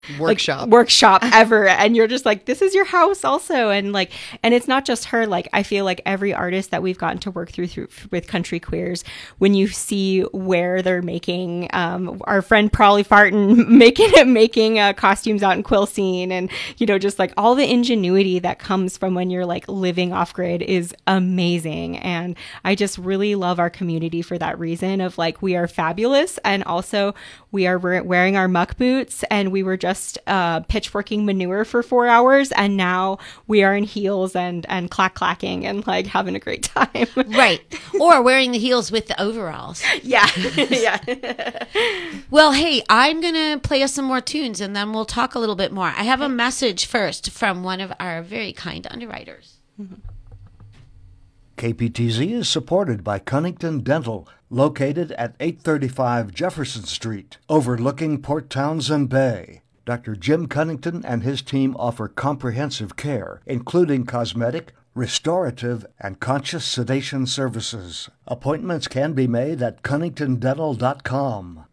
workshop ever. And you're just like, this is your house also. And like, and it's not just her. Like, I feel like every artist that we've gotten to work through with Country Queers, when you see where they're making, our friend Prawley Farton making costumes out in Quilcene, and, you know, just like all the ingenuity that comes from when you're like living off grid is amazing. And I just really love our community for that reason of like, we are fabulous. And also we are wearing our muck boots, and we were just pitchforking manure for 4 hours, and now we are in heels and clacking and like having a great time. Right. Or wearing the heels with the overalls. Yeah. Yeah. Well, hey, I'm going to play us some more tunes, and then we'll talk a little bit more. I have a message first from one of our very kind underwriters. KPTZ is supported by Cunnington Dental, located at 835 Jefferson Street, overlooking Port Townsend Bay. Dr. Jim Cunnington and his team offer comprehensive care, including cosmetic, restorative, and conscious sedation services. Appointments can be made at cunningtondental.com.